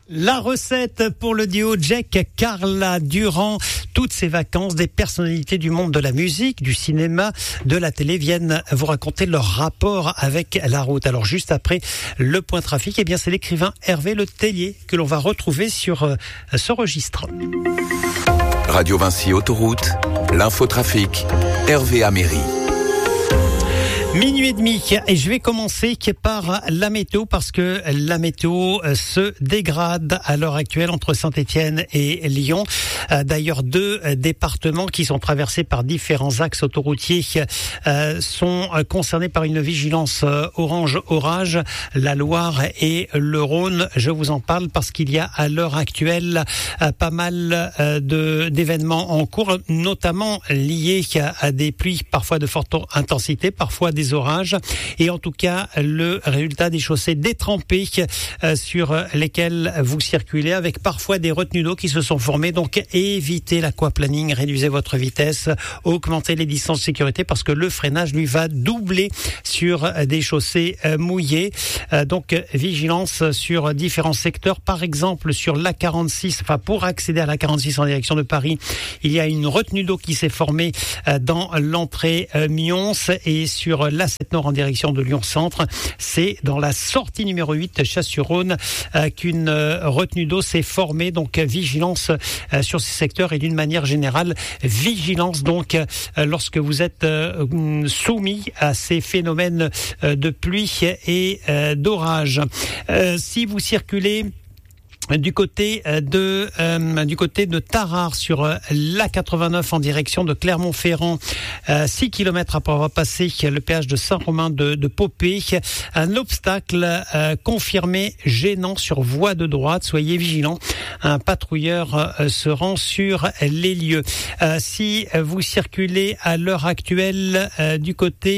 La recette pour le duo Jack-Carla durant toutes ces vacances, des personnalités du monde de la musique, du cinéma, de la télé viennent vous raconter leur rapport avec la route. Alors juste après le point trafic, eh bien c'est l'écrivain Hervé Le Tellier que l'on va retrouver sur ce registre. Radio Vinci Autoroute, l'infotrafic, Hervé Améry. Minuit et demi, et je vais commencer par la météo parce que la météo se dégrade à l'heure actuelle entre Saint-Étienne et Lyon. D'ailleurs, deux départements qui sont traversés par différents axes autoroutiers sont concernés par une vigilance orange orage, la Loire et le Rhône. Je vous en parle parce qu'il y a à l'heure actuelle pas mal d'événements en cours, notamment liés à des pluies parfois de forte intensité, parfois des orages, et en tout cas le résultat des chaussées détrempées sur lesquelles vous circulez, avec parfois des retenues d'eau qui se sont formées. Donc évitez l'aquaplaning, réduisez votre vitesse, augmentez les distances de sécurité parce que le freinage lui va doubler sur des chaussées mouillées. Donc vigilance sur différents secteurs, par exemple sur l'A46, enfin pour accéder à l'A46 en direction de Paris, il y a une retenue d'eau qui s'est formée dans l'entrée Mions, et sur l'A7 Nord en direction de Lyon-Centre, c'est dans la sortie numéro 8 Chasse-sur-Rhône qu'une retenue d'eau s'est formée. Donc vigilance sur ces secteurs, et d'une manière générale vigilance donc lorsque vous êtes soumis à ces phénomènes de pluie et d'orage. Si vous circulez du côté de Tarare sur l'A89 en direction de Clermont-Ferrand, 6 km après avoir passé le péage de Saint-Romain de Popé, un obstacle confirmé gênant sur voie de droite. Soyez vigilants, un patrouilleur se rend sur les lieux. Si vous circulez à l'heure actuelle du côté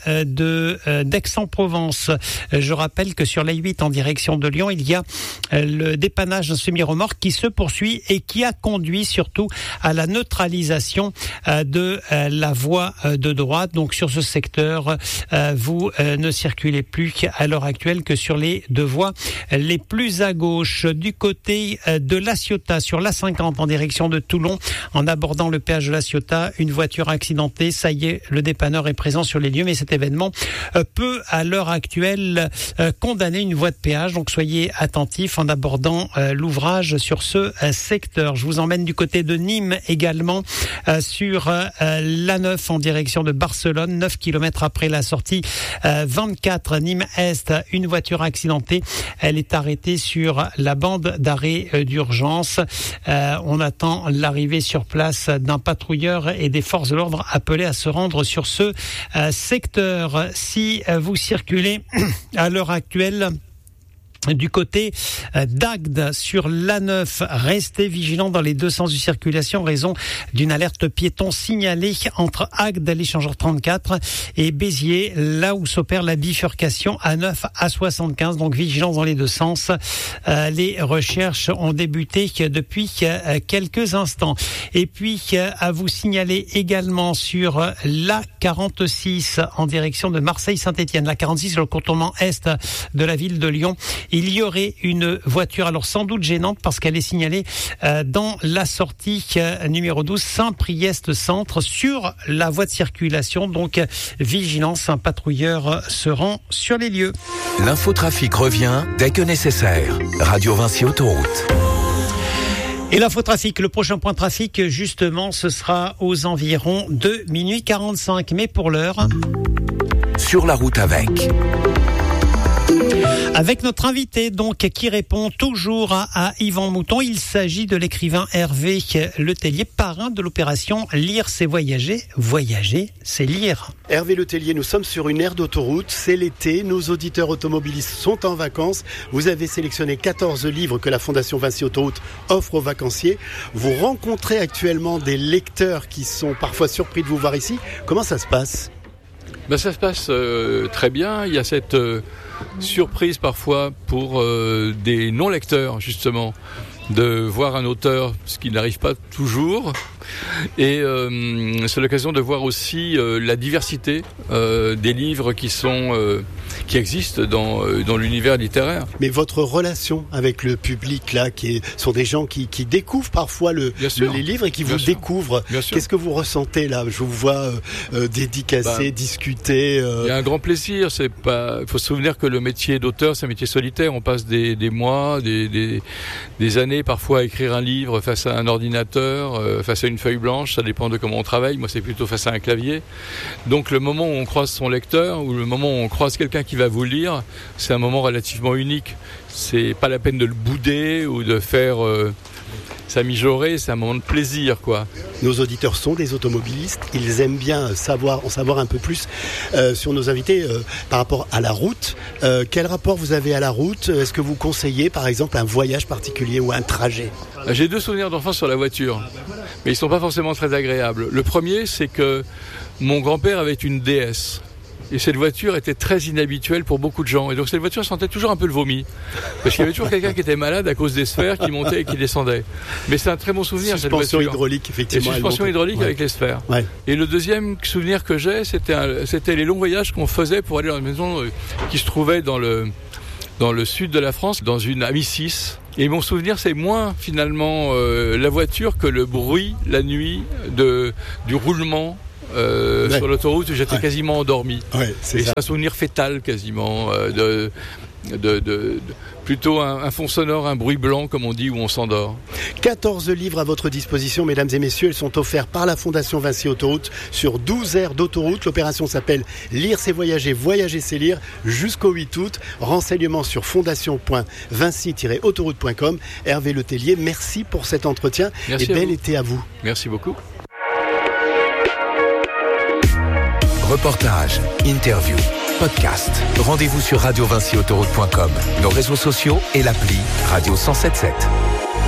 d'Aix-en-Provence, je rappelle que sur l'A8 en direction de Lyon, il y a le dépannage d'un semi-remorque qui se poursuit et qui a conduit surtout à la neutralisation de la voie de droite. Donc sur ce secteur, vous ne circulez plus à l'heure actuelle que sur les deux voies les plus à gauche. Du côté de La Ciotat, sur l'A50 en direction de Toulon, en abordant le péage de La Ciotat, une voiture accidentée. Ça y est, le dépanneur est présent sur les lieux, mais cet événement peut à l'heure actuelle condamner une voie de péage. Donc soyez attentifs en abordant l'ouvrage sur ce secteur. Je vous emmène du côté de Nîmes également, sur l'A9 en direction de Barcelone, 9 km après la sortie 24 Nîmes-Est, une voiture accidentée. Elle est arrêtée sur la bande d'arrêt d'urgence. On attend l'arrivée sur place d'un patrouilleur et des forces de l'ordre appelées à se rendre sur ce secteur. Si vous circulez à l'heure actuelle du côté d'Agde sur l'A9, restez vigilants dans les deux sens de circulation en raison d'une alerte piéton signalée entre Agde, l'échangeur 34, et Béziers, là où s'opère la bifurcation A9 à 75. Donc vigilance dans les deux sens. Les recherches ont débuté depuis quelques instants. Et puis à vous signaler également sur l'A46 en direction de Marseille-Saint-Étienne, l'A46 sur le contournement est de la ville de Lyon. Il y aurait une voiture, alors sans doute gênante parce qu'elle est signalée dans la sortie numéro 12 Saint-Priest Centre sur la voie de circulation. Donc vigilance, un patrouilleur se rend sur les lieux. L'infotrafic revient dès que nécessaire. Radio Vinci Autoroute. Et l'infotrafic, le prochain point trafic, justement, ce sera aux environs de minuit 45. Mais pour l'heure, sur la route avec notre invité donc qui répond toujours à Yvan Mouton. Il s'agit de l'écrivain Hervé Le Tellier, parrain de l'opération Lire c'est voyager. Voyager, c'est lire. Hervé Le Tellier, nous sommes sur une aire d'autoroute, c'est l'été, nos auditeurs automobilistes sont en vacances. Vous avez sélectionné 14 livres que la Fondation Vinci Autoroute offre aux vacanciers. Vous rencontrez actuellement des lecteurs qui sont parfois surpris de vous voir ici. Comment ça se passe ? Ça se passe très bien. Il y a cette surprise parfois pour des non-lecteurs, justement, de voir un auteur, ce qui n'arrive pas toujours. Et c'est l'occasion de voir aussi la diversité des livres qui qui existent dans l'univers littéraire. Mais votre relation avec le public, là, sont des gens qui découvrent parfois les livres et qui vous découvrent. Qu'est-ce que vous ressentez là ? Je vous vois dédicacer, discuter. Il y a un grand plaisir. Il faut se souvenir que le métier d'auteur, c'est un métier solitaire. On passe des mois, des années parfois à écrire un livre face à un ordinateur, face à une feuille blanche. Ça dépend de comment on travaille. Moi, c'est plutôt face à un clavier. Donc, le moment où on croise son lecteur ou le moment où on croise quelqu'un qui va vous lire, c'est un moment relativement unique. C'est pas la peine de le bouder ou de faire s'amijorer, c'est un moment de plaisir, quoi. Nos auditeurs sont des automobilistes, ils aiment bien en savoir un peu plus sur nos invités par rapport à la route. Quel rapport vous avez à la route ? Est-ce que vous conseillez par exemple un voyage particulier ou un trajet ? J'ai 2 souvenirs d'enfance sur la voiture, mais ils sont pas forcément très agréables. Le premier, c'est que mon grand-père avait une DS. Et cette voiture était très inhabituelle pour beaucoup de gens. Et donc cette voiture sentait toujours un peu le vomi. Parce qu'il y avait toujours quelqu'un qui était malade à cause des sphères qui montaient et qui descendaient. Mais c'est un très bon souvenir, cette voiture. Suspension hydraulique, effectivement. Suspension hydraulique avec les sphères. Ouais. Et le deuxième souvenir que j'ai, c'était les longs voyages qu'on faisait pour aller dans une maison qui se trouvait dans le sud de la France, dans une Ami 6. Et mon souvenir, c'est moins finalement la voiture que le bruit, la nuit, du roulement. Sur l'autoroute, j'étais quasiment endormi. C'est un souvenir fétal quasiment plutôt un fond sonore, un bruit blanc comme on dit, où on s'endort. 14 livres à votre disposition, mesdames et messieurs. Ils sont offerts par la Fondation Vinci Autoroute sur 12 aires d'autoroute. L'opération s'appelle Lire c'est voyager, voyager c'est lire, jusqu'au 8 août. Renseignements sur fondation.vinci-autoroute.com. Hervé Letellier, merci pour cet entretien. Merci et bel été à vous. Merci beaucoup. Reportages, interviews, podcasts. Rendez-vous sur radiovinciautoroute.com, nos réseaux sociaux et l'appli Radio 107.7.